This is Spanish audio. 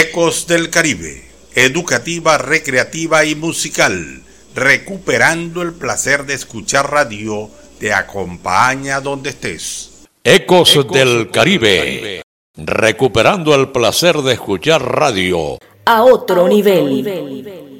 Ecos del Caribe, educativa, recreativa y musical, recuperando el placer de escuchar radio, te acompaña donde estés. Ecos del Caribe, recuperando el placer de escuchar radio a otro nivel.